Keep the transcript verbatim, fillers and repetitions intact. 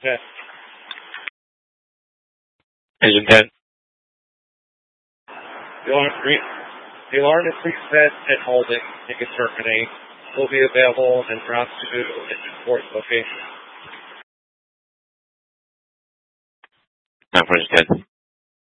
ten. Engine ten. The alarm, the alarm is preset and holding. You can terminate. Will be available en route to engine four's location. Nine for engine ten.